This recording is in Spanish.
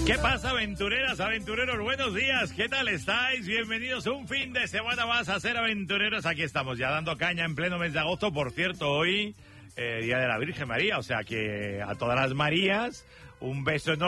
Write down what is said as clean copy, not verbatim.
¿Qué pasa, aventureras, aventureros? Buenos días, ¿qué tal estáis? Bienvenidos un fin de semana más a ser aventureros. Aquí estamos ya dando caña en pleno mes de agosto. Por cierto, hoy, Día de la Virgen María, o sea que a todas las Marías, un beso enorme.